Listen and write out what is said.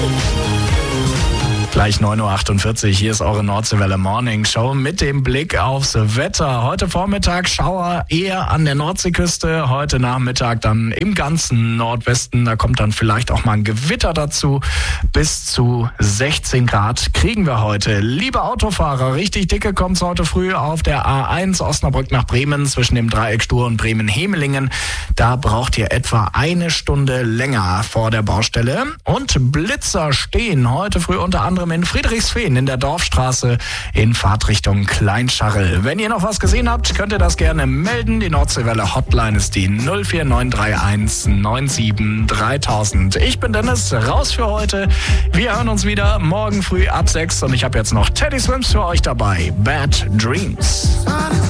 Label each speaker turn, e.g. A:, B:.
A: Gleich 9.48 Uhr, hier ist eure Nordseewelle Morning Show mit dem Blick aufs Wetter. Heute Vormittag Schauer eher an der Nordseeküste, heute Nachmittag dann im ganzen Nordwesten. Da kommt dann vielleicht auch mal ein Gewitter dazu. Bis zu 16 Grad kriegen wir heute. Liebe Autofahrer, richtig dicke kommt's heute früh auf der A1 Osnabrück nach Bremen zwischen dem Dreieck Stur und Bremen-Hemelingen. Da braucht ihr etwa eine Stunde länger vor der Baustelle. Und Blitzer stehen heute früh unter anderem in Friedrichsfehn in der Dorfstraße in Fahrtrichtung Kleinscharrel. Wenn ihr noch was gesehen habt, könnt ihr das gerne melden. Die Nordseewelle Hotline ist die 04931 97 3000. Ich bin Dennis, raus für heute. Wir hören uns wieder morgen früh ab 6 und ich habe jetzt noch Teddy Swims für euch dabei. Bad Dreams.